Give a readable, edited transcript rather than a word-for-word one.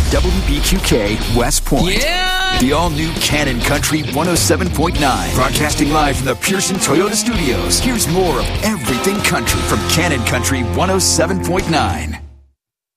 WBQK West Point. Yeah! The all-new Cannon Country 107.9. Broadcasting live from the Pearson Toyota Studios. Here's more of everything country from Cannon Country 107.9.